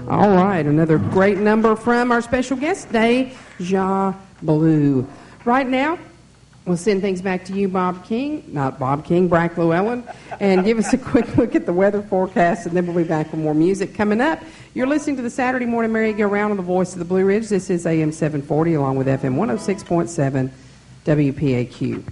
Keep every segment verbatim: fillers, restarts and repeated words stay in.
All right, another great number from our special guest, Deja Blue. Right now, we'll send things back to you, Bob King, not Bob King, Brack Llewellyn, and give us a quick look at the weather forecast, and then we'll be back with more music coming up. You're listening to the Saturday Morning Merry-Go-Round on the Voice of the Blue Ridge. This is A M seven forty along with F M one oh six point seven W P A Q.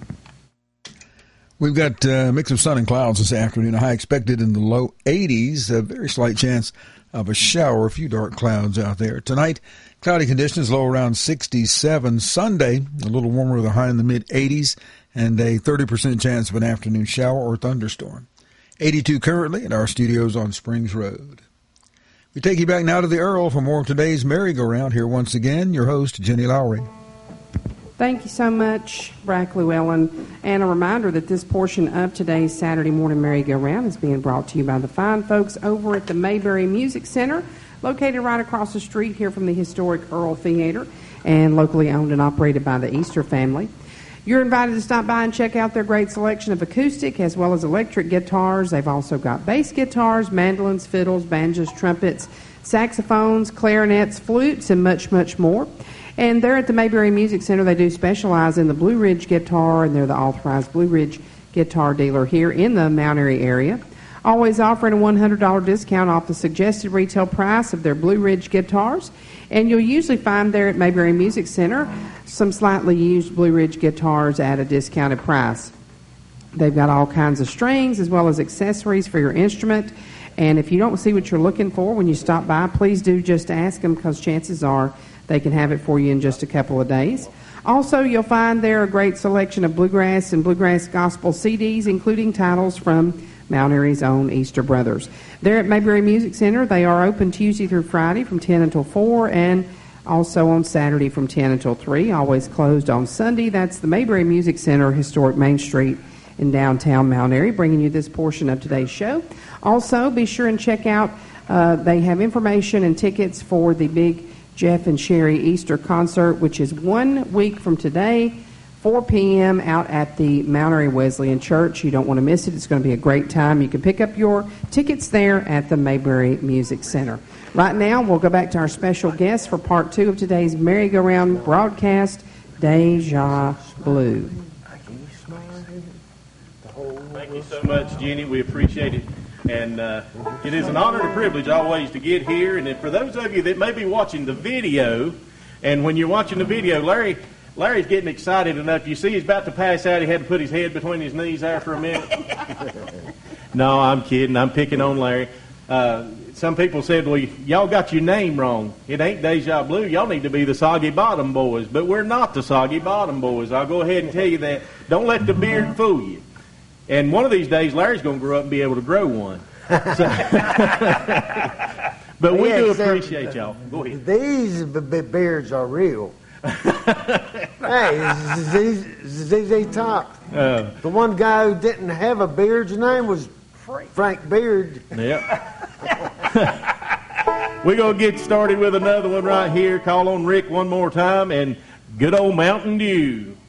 We've got a mix of sun and clouds this afternoon. A high expected in the low eighties. A very slight chance of a shower. A few dark clouds out there. Tonight, cloudy conditions, low around sixty-seven. Sunday, a little warmer with a high in the mid-eighties and a thirty percent chance of an afternoon shower or thunderstorm. eighty-two currently in our studios on Springs Road. We take you back now to the Earl for more of today's merry-go-round. Here once again, your host, Jenny Lowry. Thank you so much, Brack Llewellyn. And a reminder that this portion of today's Saturday Morning Merry-Go-Round is being brought to you by the fine folks over at the Mayberry Music Center, located right across the street here from the historic Earl Theater, and locally owned and operated by the Easter family. You're invited to stop by and check out their great selection of acoustic as well as electric guitars. They've also got bass guitars, mandolins, fiddles, banjos, trumpets, saxophones, clarinets, flutes, and much, much more. And they're at the Mayberry Music Center. They do specialize in the Blue Ridge guitar, and they're the authorized Blue Ridge guitar dealer here in the Mount Airy area. Always offering a one hundred dollars discount off the suggested retail price of their Blue Ridge guitars. And you'll usually find there at Mayberry Music Center some slightly used Blue Ridge guitars at a discounted price. They've got all kinds of strings as well as accessories for your instrument. And if you don't see what you're looking for when you stop by, please do just ask them, because chances are they can have it for you in just a couple of days. Also, you'll find there a great selection of bluegrass and bluegrass gospel C Ds, including titles from Mount Airy's own Easter Brothers. They're at Mayberry Music Center. They are open Tuesday through Friday from ten until four, and also on Saturday from ten until three. Always closed on Sunday. That's the Mayberry Music Center, historic Main Street in downtown Mount Airy, bringing you this portion of today's show. Also, be sure and check out, uh, they have information and tickets for the big Jeff and Sherry Easter concert, which is one week from today, four p.m. out at the Mount Airy Wesleyan Church. You don't want to miss it. It's going to be a great time. You can pick up your tickets there at the Mayberry Music Center. Right now, we'll go back to our special guest for part two of today's merry-go-round broadcast, Deja Blue. Thank you so much, Jenny. We appreciate it. And uh, it is an honor and a privilege always to get here. And for those of you that may be watching the video, and when you're watching the video, Larry, Larry's getting excited enough. You see he's about to pass out. He had to put his head between his knees there for a minute. No, I'm kidding. I'm picking on Larry. Uh, some people said, well, y'all got your name wrong. It ain't Deja Blue. Y'all need to be the Soggy Bottom Boys. But we're not the Soggy Bottom Boys. I'll go ahead and tell you that. Don't let the beard fool you. And one of these days, Larry's going to grow up and be able to grow one. So, but we do appreciate y'all. Go ahead. These b- b- beards are real. Hey, Z Z Top. Uh, the one guy who didn't have a beard's name was Frank Beard. Yep. We're going to get started with another one right here. Call on Rick one more time, and good old Mountain Dew.